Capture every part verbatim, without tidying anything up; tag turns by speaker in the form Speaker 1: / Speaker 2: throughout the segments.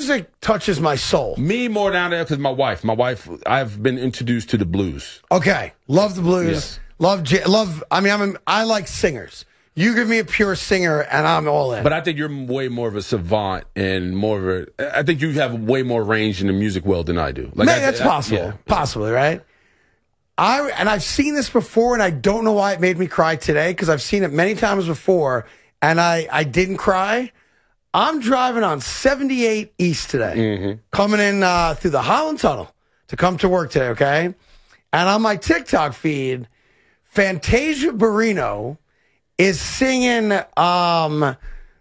Speaker 1: music touches my soul.
Speaker 2: Me more down there because my wife. My wife, I've been introduced to the blues.
Speaker 1: Okay. Love the blues.
Speaker 2: Yes.
Speaker 1: Love, j- love, I mean, I'm a, I like singers. You give me a pure singer, and I'm all in.
Speaker 2: But I think you're way more of a savant and more of a. I think you have way more range in the music world than I do. Like
Speaker 1: Maybe
Speaker 2: I,
Speaker 1: that's
Speaker 2: I,
Speaker 1: possible.
Speaker 2: Yeah.
Speaker 1: Possibly, right? I and I've seen this before, and I don't know why it made me cry today because I've seen it many times before, and I, I didn't cry. I'm driving on seventy-eight East today, mm-hmm. coming in uh, through the Holland Tunnel to come to work today, okay? And on my TikTok feed, Fantasia Barrino is singing um,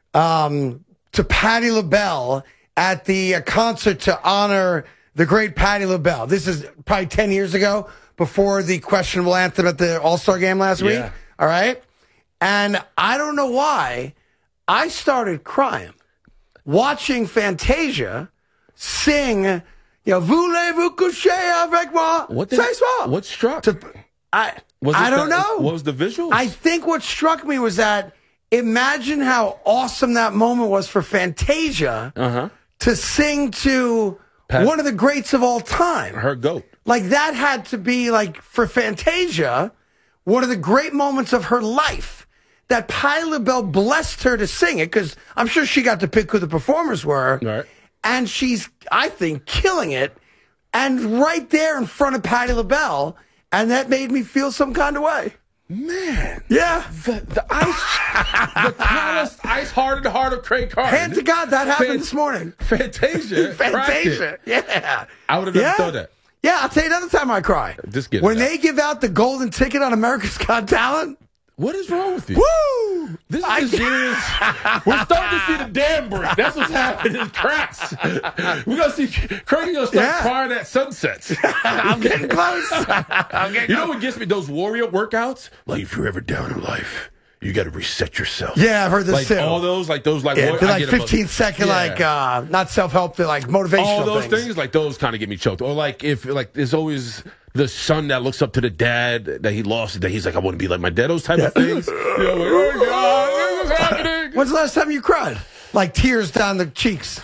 Speaker 1: um, to Patti LaBelle at the uh, concert to honor the great Patti LaBelle. This is probably ten years ago, before the questionable anthem at the All-Star game last week.
Speaker 2: Yeah.
Speaker 1: All right? And I don't know why, I started crying watching Fantasia sing, you know, Voulez-vous coucher avec moi?
Speaker 2: What,
Speaker 1: Ce soir?
Speaker 2: what struck?
Speaker 1: To, I,
Speaker 2: Was
Speaker 1: I
Speaker 2: it
Speaker 1: don't
Speaker 2: the,
Speaker 1: know.
Speaker 2: What was the visuals?
Speaker 1: I think what struck me was that imagine how awesome that moment was for Fantasia
Speaker 2: uh-huh.
Speaker 1: to sing to
Speaker 2: Pat-
Speaker 1: one of the greats of all time.
Speaker 2: Her goat.
Speaker 1: Like, that had to be, like, for Fantasia, one of the great moments of her life. That Patti LaBelle blessed her to sing it, because I'm sure she got to pick who the performers were.
Speaker 2: Right.
Speaker 1: And she's, I think, killing it. And right there in front of Patti LaBelle, and that made me feel some kind of way.
Speaker 2: Man.
Speaker 1: Yeah.
Speaker 2: The, the ice, the calloused, ice-hardened heart of Craig Carter.
Speaker 1: Hand to God, that happened
Speaker 2: Fan-
Speaker 1: this morning.
Speaker 2: Fantasia.
Speaker 1: Fantasia. Yeah.
Speaker 2: I would have never
Speaker 1: yeah.
Speaker 2: thought that.
Speaker 1: Yeah, I'll tell you another time I cry.
Speaker 2: Just get it
Speaker 1: When
Speaker 2: out.
Speaker 1: they give out the golden ticket on America's Got Talent.
Speaker 2: What is wrong with you?
Speaker 1: Woo!
Speaker 2: This is
Speaker 1: I-
Speaker 2: the serious. We're starting to see the dam break. That's what's happening in cracks. We're going to see Craig going to start
Speaker 1: Yeah.
Speaker 2: crying at sunsets.
Speaker 1: I'm getting close. I'm getting
Speaker 2: You know
Speaker 1: close.
Speaker 2: what gets me? Those warrior workouts? Like, if you're ever down in life, you got to reset yourself.
Speaker 1: Yeah, I've heard this
Speaker 2: Like,
Speaker 1: too.
Speaker 2: all those, like, those, like,
Speaker 1: yeah,
Speaker 2: war-
Speaker 1: they're
Speaker 2: I
Speaker 1: like
Speaker 2: get 'em up.
Speaker 1: fifteen second,
Speaker 2: Yeah.
Speaker 1: like, uh, not self-help, they're like motivational
Speaker 2: all those
Speaker 1: things.
Speaker 2: things. like, those kind of get me choked. Or, like, if, like, there's always the son that looks up to the dad that he lost, that he's like, I want to be like my dad, those type of things. You know, like, oh, God, this is happening.
Speaker 1: When's the last time you cried? Like tears down the cheeks.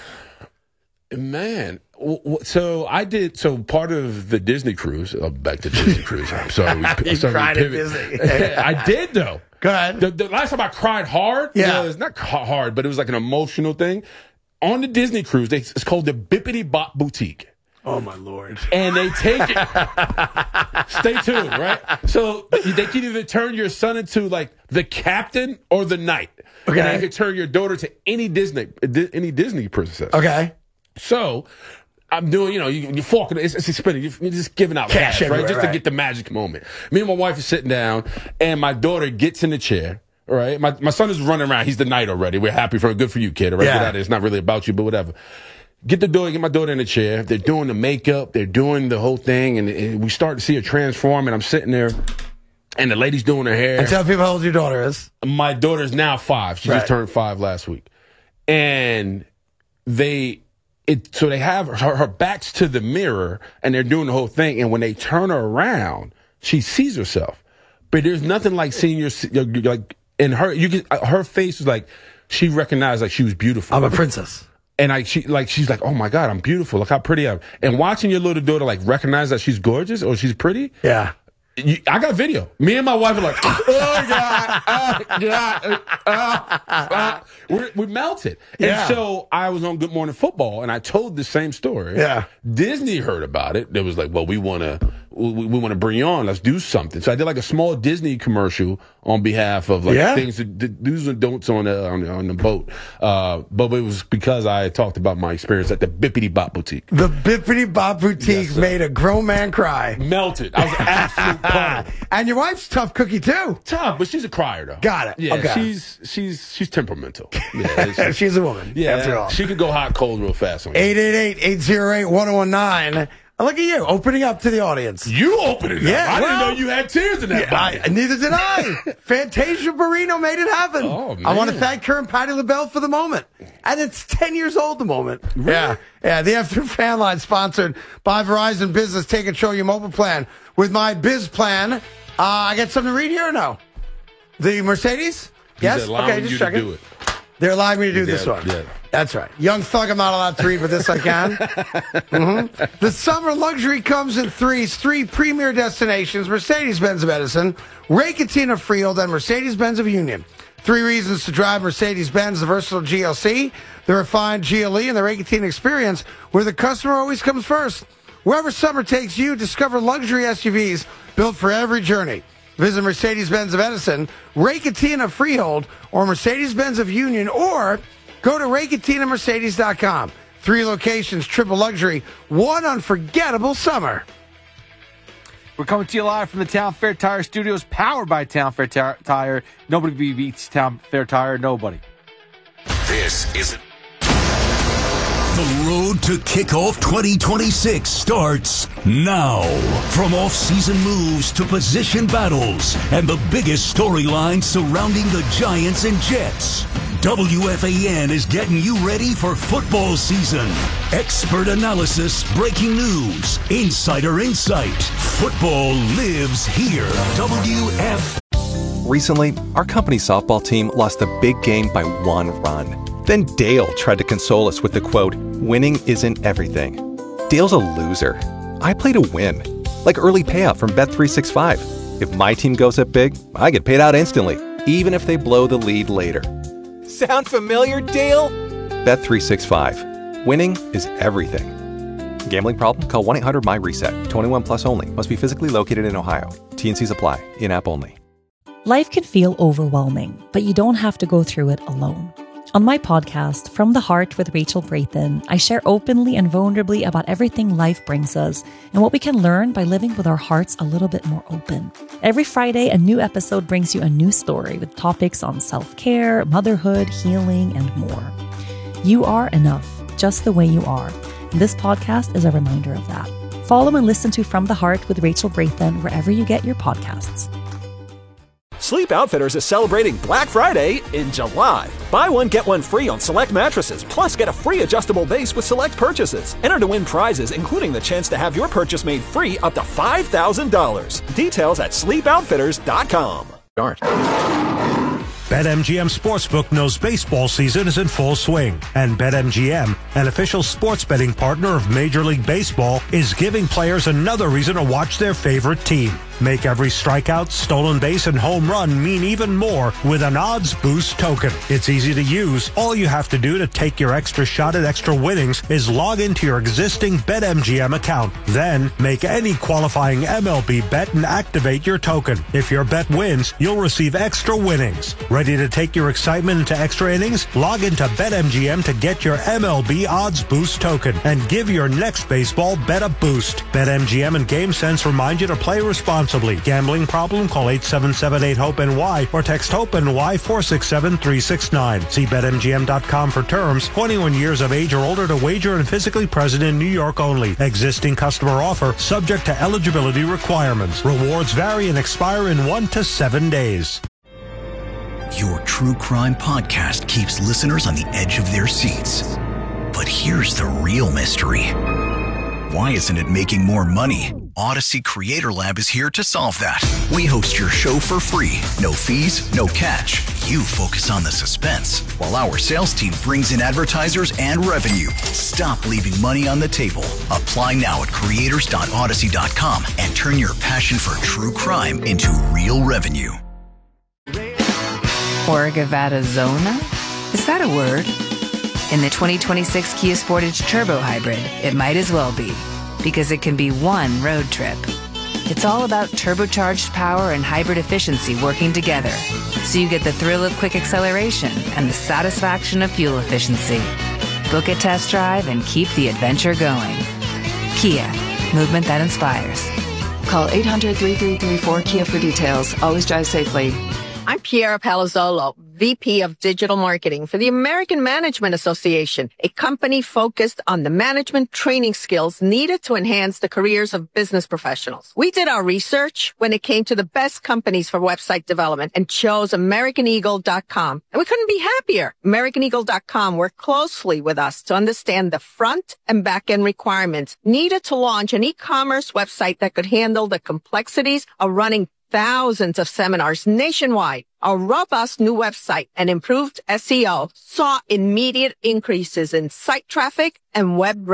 Speaker 2: Man, w- w- so I did. So part of the Disney cruise. Oh, back to Disney cruise. I'm sorry. We,
Speaker 1: You
Speaker 2: sorry we
Speaker 1: cried at
Speaker 2: pivot.
Speaker 1: Disney.
Speaker 2: I did though.
Speaker 1: Go ahead.
Speaker 2: The, the last time I cried hard,
Speaker 1: Yeah.
Speaker 2: was not ca- hard, but it was like an emotional thing. On the Disney cruise, they, it's called the Bippity Bop Boutique.
Speaker 1: Oh, my Lord.
Speaker 2: And they take it. Stay tuned, right? So they can either turn your son into like the captain or the knight.
Speaker 1: Okay.
Speaker 2: And they can turn your daughter to any Disney, any Disney princess.
Speaker 1: Okay.
Speaker 2: So I'm doing, you know, you, you're forking, it's, it's spinning, you're, you're just giving out
Speaker 1: Cash
Speaker 2: cash, right?
Speaker 1: everywhere,
Speaker 2: Just
Speaker 1: right.
Speaker 2: to get the magic moment. Me and my wife are sitting down, and my daughter gets in the chair. All right, my my son is running around. He's the knight already. We're happy for good for you, kid. All right,
Speaker 1: Yeah.
Speaker 2: get out of there. It's not really about you, but whatever. Get the daughter, get my daughter in the chair. They're doing the makeup, they're doing the whole thing, and, and we start to see her transform. And I'm sitting there, and the lady's doing her hair.
Speaker 1: And tell people how old your daughter is.
Speaker 2: My daughter's now five. She
Speaker 1: Right.
Speaker 2: just turned five last week, and they. It, so they have her, her back's to the mirror, and they're doing the whole thing. And when they turn her around, she sees herself. But there's nothing like seeing your, your like in her. You can her face was like she recognized like she was beautiful.
Speaker 1: I'm a princess.
Speaker 2: And I, she, like, she's like, oh my God, I'm beautiful. Look how pretty I am. And watching your little daughter, like, recognize that she's gorgeous or she's pretty.
Speaker 1: Yeah.
Speaker 2: You, I got video. Me and my wife are like, oh God, oh God, uh, uh, we're, we melted.
Speaker 1: Yeah.
Speaker 2: And so I was on Good Morning Football, and I told the same story.
Speaker 1: Yeah.
Speaker 2: Disney heard about it. They was like, well, we want to, we, we want to bring you on. Let's do something. So I did like a small Disney commercial on behalf of like
Speaker 1: Yeah.
Speaker 2: things, that, the do's and don'ts on the on the, on the boat. Uh, but it was because I talked about my experience at the Bippity Bop Boutique.
Speaker 1: The Bippity Bop Boutique
Speaker 2: Yes, sir.
Speaker 1: made a grown man cry.
Speaker 2: Melted. I was an absolute puddle.
Speaker 1: And your wife's a tough cookie, too.
Speaker 2: Tough, but she's a crier though.
Speaker 1: Got it.
Speaker 2: Yeah,
Speaker 1: Okay.
Speaker 2: she's she's she's temperamental. Yeah, she's,
Speaker 1: She's a woman,
Speaker 2: yeah,
Speaker 1: after all.
Speaker 2: she could go hot cold real fast. On you.
Speaker 1: eight eight eight, eight oh eight, one oh one nine. Look at you, opening up to the audience.
Speaker 2: You opened it up.
Speaker 1: Yeah,
Speaker 2: I
Speaker 1: well-
Speaker 2: didn't know you had tears in that
Speaker 1: Yeah,
Speaker 2: body.
Speaker 1: I, neither did I. Fantasia Barrino made it happen.
Speaker 2: Oh,
Speaker 1: I want to
Speaker 2: man.
Speaker 1: thank her and Patti LaBelle for the moment. And it's ten years old, the moment. Yeah. Yeah. The After Fan Line sponsored by Verizon Business. Take control of your mobile plan. With my biz plan, uh, I got something to read here or no? The Mercedes?
Speaker 2: He's
Speaker 1: Yes?
Speaker 2: allowing
Speaker 1: Okay, just
Speaker 2: you
Speaker 1: checking.
Speaker 2: to do it.
Speaker 1: They allowed me to do
Speaker 2: Yeah,
Speaker 1: this one.
Speaker 2: yeah.
Speaker 1: That's right. Young Thug, I'm not allowed to read, but this I can. Mm-hmm. The summer luxury comes in threes. Three premier destinations, Mercedes-Benz of Edison, Raketin of Freehold, and Mercedes-Benz of Union. Three reasons to drive Mercedes-Benz, the versatile G L C, the refined G L E, and the Raketin experience, where the customer always comes first. Wherever summer takes you, discover luxury S U Vs built for every journey. Visit Mercedes-Benz of Edison, Raketin of Freehold, or Mercedes-Benz of Union, or go to Raketin Mercedes dot com. Three locations, triple luxury, one unforgettable summer.
Speaker 3: We're coming to you live from the Town Fair Tire Studios, powered by Town Fair Tire. Tire. Nobody beats Town Fair Tire. Nobody.
Speaker 4: This is the road to kickoff twenty twenty-six starts now. From off-season moves to position battles and the biggest storylines surrounding the Giants and Jets, W F A N is getting you ready for football season. Expert analysis, breaking news, insider insight. Football lives here. W F.
Speaker 5: Recently, our company softball team lost a big game by one run. Then Dale tried to console us with the quote, "Winning isn't everything." Dale's a loser. I play to win. Like early payout from Bet three sixty-five. If my team goes up big, I get paid out instantly, even if they blow the lead later. Sound familiar, Dale? Bet three sixty-five. Winning is everything. Gambling problem? Call one eight hundred M Y reset. twenty-one plus only. Must be physically located in Ohio. T N Cs apply. In-app only.
Speaker 6: Life can feel overwhelming, but you don't have to go through it alone. On my podcast, From the Heart with Rachel Brayton, I share openly and vulnerably about everything life brings us and what we can learn by living with our hearts a little bit more open. Every Friday, a new episode brings you a new story with topics on self-care, motherhood, healing, and more. You are enough, just the way you are. And this podcast is a reminder of that. Follow and listen to From the Heart with Rachel Brayton wherever you get your podcasts.
Speaker 7: Sleep Outfitters is celebrating Black Friday in July. Buy one, get one free on select mattresses, plus get a free adjustable base with select purchases. Enter to win prizes, including the chance to have your purchase made free up to five thousand dollars. Details at sleep outfitters dot com.
Speaker 8: BetMGM Sportsbook knows baseball season is in full swing, and BetMGM, an official sports betting partner of Major League Baseball, is giving players another reason to watch their favorite team. Make every strikeout, stolen base, and home run mean even more with an Odds Boost token. It's easy to use. All you have to do to take your extra shot at extra winnings is log into your existing BetMGM account. Then, make any qualifying M L B bet and activate your token. If your bet wins, you'll receive extra winnings. Ready to take your excitement into extra innings? Log into BetMGM to get your M L B Odds Boost token and give your next baseball bet a boost. BetMGM and GameSense remind you to play responsibly. Gambling problem? Call eight seven seven eight hope N Y or text HOPE-NY four six seven three six nine. See Bet M G M dot com for terms. twenty-one years of age or older to wager and physically present in New York only. Existing customer offer subject to eligibility requirements. Rewards vary and expire in one to seven days.
Speaker 4: Your true crime podcast keeps listeners on the edge of their seats. But here's the real mystery. Why isn't it making more money? Odyssey Creator Lab is here to solve that. We host your show for free. No fees, no catch. You focus on the suspense, while our sales team brings in advertisers and revenue. Stop leaving money on the table. Apply now at creators dot odyssey dot com and turn your passion for true crime into real revenue.
Speaker 9: Orgavada Zona? Is that a word? In the twenty twenty-six Kia Sportage Turbo Hybrid, it might as well be, because it can be one road trip. It's all about turbocharged power and hybrid efficiency working together, so you get the thrill of quick acceleration and the satisfaction of fuel efficiency. Book a test drive and keep the adventure going. Kia, movement that inspires.
Speaker 10: Call eight hundred, three three three, four Kia for details. Always drive safely.
Speaker 11: I'm Piera Palazzolo, V P of Digital Marketing for the American Management Association, a company focused on the management training skills needed to enhance the careers of business professionals. We did our research when it came to the best companies for website development and chose American Eagle dot com. And we couldn't be happier. American Eagle dot com worked closely with us to understand the front and back end requirements needed to launch an e-commerce website that could handle the complexities of running thousands of seminars nationwide. Our robust new website and improved S E O saw immediate increases in site traffic and web